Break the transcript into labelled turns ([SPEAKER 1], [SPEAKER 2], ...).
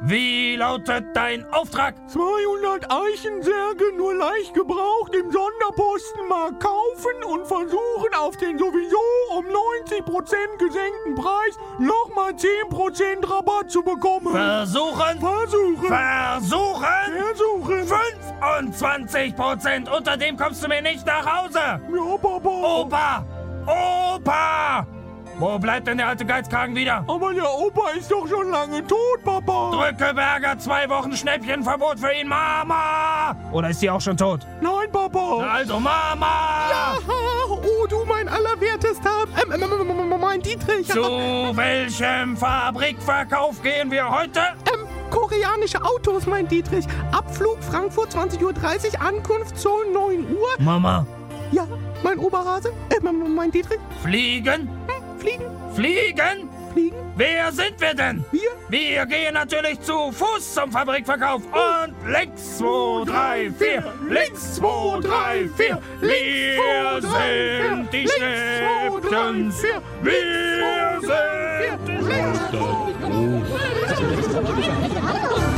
[SPEAKER 1] Wie lautet dein Auftrag?
[SPEAKER 2] 200 Eichensärge nur leicht gebraucht im Sonderpostenmarkt kaufen und versuchen auf den sowieso um 90% gesenkten Preis nochmal 10% Rabatt zu bekommen.
[SPEAKER 1] Versuchen. 25%. Unter dem kommst du mir nicht nach Hause.
[SPEAKER 2] Ja, Papa.
[SPEAKER 1] Opa! Wo bleibt denn der alte Geizkragen wieder?
[SPEAKER 2] Aber der Opa ist doch schon lange tot, Papa.
[SPEAKER 1] Drückeberger, 2 Wochen Schnäppchenverbot für ihn, Mama! Oder ist die auch schon tot?
[SPEAKER 2] Nein, Papa.
[SPEAKER 1] Na also, Mama!
[SPEAKER 3] Ja, oh du mein Allerwertester, mein Dietrich.
[SPEAKER 1] Zu welchem Fabrikverkauf gehen wir heute?
[SPEAKER 3] Koreanische Autos, mein Dietrich. Abflug Frankfurt 20:30 Uhr, Ankunft so 9 Uhr.
[SPEAKER 1] Mama.
[SPEAKER 3] Ja, mein Oberhase, mein Dietrich.
[SPEAKER 1] Fliegen?
[SPEAKER 3] Fliegen?
[SPEAKER 1] Wer sind wir denn? Wir gehen natürlich zu Fuß zum Fabrikverkauf. Und links, 2, 3, 4. Links, 2, 3, 4. Wir sind die Schnäppchen. Wir sind die Schnäppchen.